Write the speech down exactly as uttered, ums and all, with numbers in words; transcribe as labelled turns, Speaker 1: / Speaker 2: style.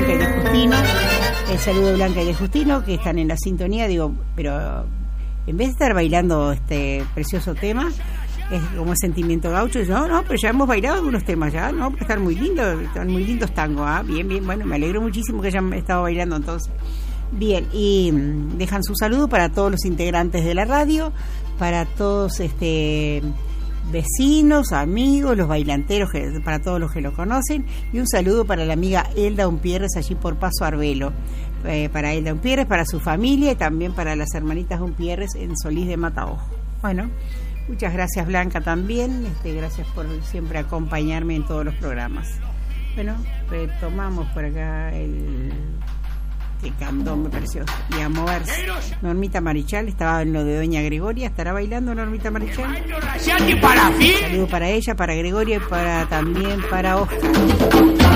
Speaker 1: Blanca y de Justino. El saludo de Blanca y de Justino, que están en la sintonía. Digo, pero en vez de estar bailando este precioso tema, es como el sentimiento gaucho. No, no, pero ya hemos bailado algunos temas ya, ¿no? Porque están muy lindos, están muy lindos tangos, ¿ah? Bien, bien, bueno, me alegro muchísimo que hayan estado bailando entonces. Bien, y mmm, dejan su saludo para todos los integrantes de la radio, para todos este vecinos, amigos, los bailanteros, que, para todos los que lo conocen, y un saludo para la amiga Elda Umpierres allí por Paso Arbelo, eh, para Elda Umpierres, para su familia y también para las hermanitas Umpierres en Solís de Mataojo. Bueno, muchas gracias Blanca también, este, gracias por siempre acompañarme en todos los programas. Bueno, retomamos por acá el... Qué candombe precioso. Y a moverse. Normita Marichal estaba en lo de Doña Gregoria. ¿Estará bailando Normita Marichal? Saludo para ella, para Gregoria y para también para Oscar.